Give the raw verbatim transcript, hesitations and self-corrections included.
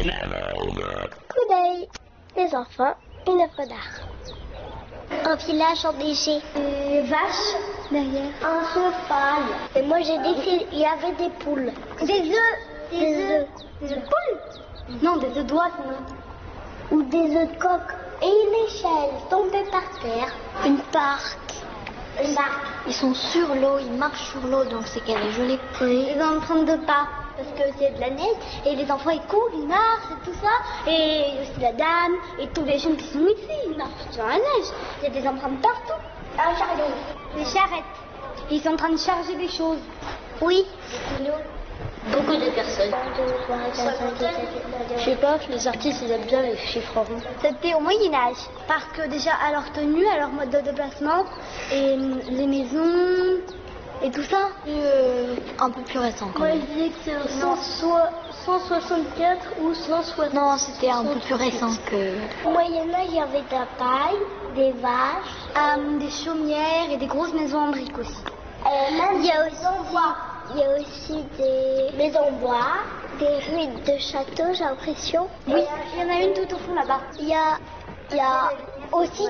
Coup d'œil. Les enfants, une œuvre d'art. Un village enneigé. Des vaches derrière. Un cheval. Et moi j'ai dit qu'il y avait des poules. Des œufs. Des, des œufs. Des œufs de poule. Non, des œufs d'oie, non. Ou des œufs de coq. Et une échelle tombée par terre. Une barque. Une barque. Ils sont sur l'eau, ils marchent sur l'eau, donc c'est qu'elle est jolie. Oui. Ils sont en train de pas. Parce que c'est de la neige, et les enfants ils courent, ils marchent et tout ça, et aussi la dame, et tous les jeunes qui sont ici, ils marchent sur la neige. Il y a des empreintes partout. Un chariot. Des charrettes. Ils sont en train de charger des choses. Oui. Beaucoup de personnes. Je sais pas, les artistes ils aiment bien les chiffres ronds. C'était au Moyen-Âge, parce que déjà à leur tenue, à leur mode de déplacement, et les maisons... Et tout ça euh, Un peu plus récent quand Moi même. je disais que c'est cent soixante-quatre ou cent soixante. Non, c'était un peu plus récent que... Au Moyen-Âge, il y avait de la paille, des vaches, euh, des chaumières et des grosses maisons en briques aussi. Euh, même il, y a aussi, il y a aussi des maisons en bois, des ruines de châteaux, j'ai l'impression. Oui, il y en a une tout au fond là-bas. Il y a, il y a aussi